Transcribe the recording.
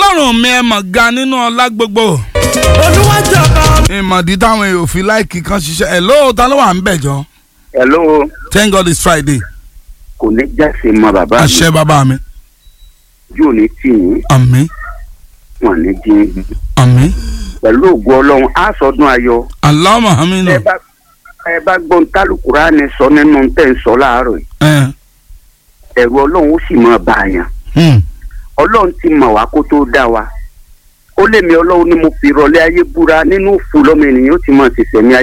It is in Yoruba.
ọlọ́run mi ẹ mọ̀ ga nínú ọlá gbogbo. ìmọ̀dí táwọn èèyàn fi láìkì kan ṣiṣẹ́. hello ta ló wà ń bẹ̀jọ́. hello. Thank God it's Friday. kò ní jáse mọ bàbá mi. àṣẹ bàbá mi. yóò ní tì yín. àmín. wọn ní jí. àmín. pẹ̀lú ògo ọlọ́run á sọdún ayọ̀. Allahumma àmín. ẹ bá gbọ́n tálùkùrá ni sọ nínú tẹ̀ ń sọ láàárọ̀ yìí. ẹ̀rù ọlọ́run ó sì máa bá a yàn. ọlọ́run ti mọ̀ wá kó tó dá wa. ó lè mi ọlọ́run ni mo fi ìrọ̀lẹ́ ayé búra nínú òfò lọ́mọ ènìyàn ó ti mọ̀ ṣẹ̀ṣẹ̀ mi ayé.